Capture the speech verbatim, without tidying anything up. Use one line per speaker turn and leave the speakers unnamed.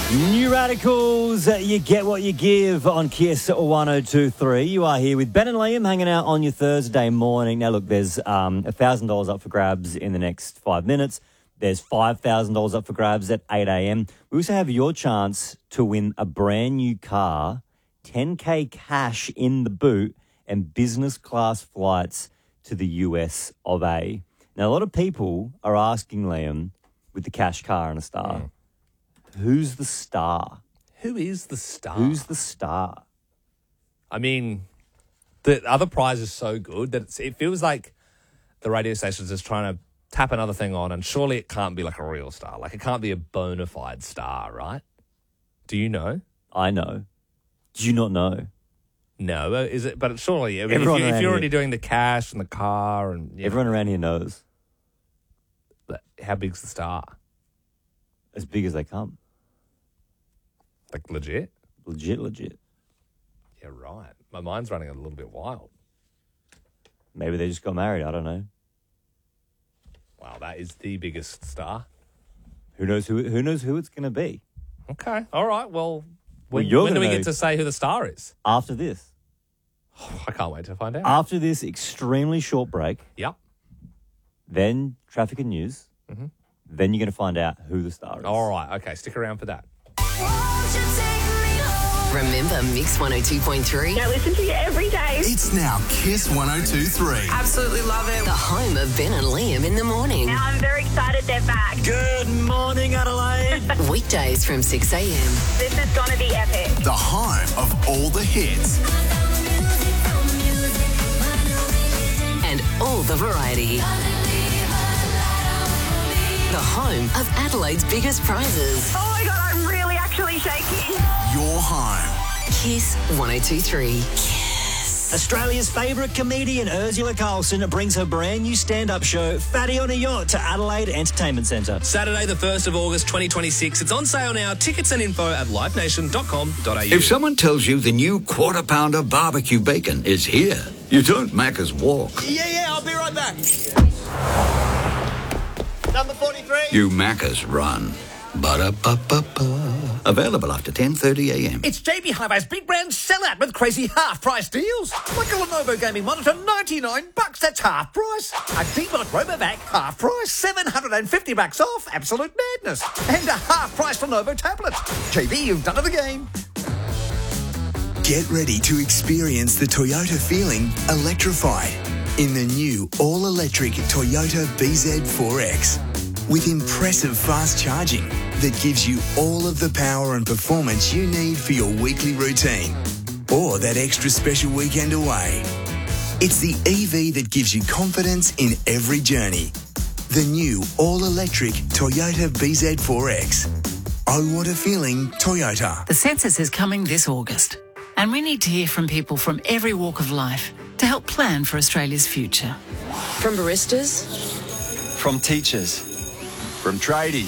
New Radicals, uh, you get what you give on Kiss one oh two point three. You are here with Ben and Liam hanging out on your Thursday morning. Now, look, there's um, one thousand dollars up for grabs in the next five minutes. There's five thousand dollars up for grabs at eight a.m. We also have your chance to win a brand new car, ten K cash in the boot, and business class flights to the U S of A. Now, a lot of people are asking Liam, with the cash car and a star, mm. who's the star?
Who is the star?
Who's the star?
I mean, the other prize is so good that it's, it feels like the radio station's just trying to tap another thing on, and surely it can't be like a real star. Like, it can't be a bona fide star, right? Do you know?
I know. Do you not know?
No, is it? But surely, I mean, if,
Everyone
you, if
around
you're
here-
already doing the cash and the car and you know,
Everyone around here knows.
but how big's the star?
As big as they come.
Like legit?
Legit, legit.
Yeah, right. My mind's running a little bit wild.
Maybe they just got married. I don't know.
Wow, that is the biggest star.
Who knows who Who knows who it's going to be?
Okay, all right. Well,
Well,
when,
you're
when do we
gonna
get
know-
to say who the star is?
After this.
I can't wait to find out.
After this extremely short break,
Yep.
then traffic and news,
Mm-hmm.
then you're going to find out who the star is.
All right. Okay, stick around for that.
Remember Mix one oh two point three?
I listen to you every day.
It's now Kiss one oh two point three.
Absolutely love it.
The home of Ben and Liam in the morning.
Now I'm very excited they're back.
Good morning, Adelaide.
Weekdays from six a.m.
This is going to be epic.
The home of all the hits.
And all the variety. The home of Adelaide's biggest prizes.
Oh my God, I'm really actually shaking.
Your home.
Kiss one oh two point three.
Australia's favourite comedian Ursula Carlson brings her brand new stand-up show, Fatty on a Yacht, to Adelaide Entertainment Centre.
Saturday the first of August twenty twenty-six. It's on sale now. Tickets and info at live nation dot com dot a u.
If someone tells you the new Quarter Pounder barbecue bacon is here, you don't Macca's walk.
Yeah, yeah, I'll be right back. Number forty-three.
You Macca's run. Ba-da-ba-ba-ba. Available after ten thirty a.m.
It's J B Hi-Fi's big brand sellout with crazy half-price deals. Like a Lenovo gaming monitor, ninety-nine bucks. That's half price. A Debot RoboVac, half price, seven hundred fifty bucks off. Absolute madness. And a half-price Lenovo tablet. J B, you've done it again.
Get ready to experience the Toyota feeling electrified in the new all-electric Toyota B Z four X. With impressive fast charging that gives you all of the power and performance you need for your weekly routine or that extra special weekend away. It's the E V that gives you confidence in every journey. The new all-electric Toyota B Z four X. Oh, what a feeling, Toyota.
The census is coming this August, and we need to hear from people from every walk of life to help plan for Australia's future.
From baristas,
From teachers, from tradies,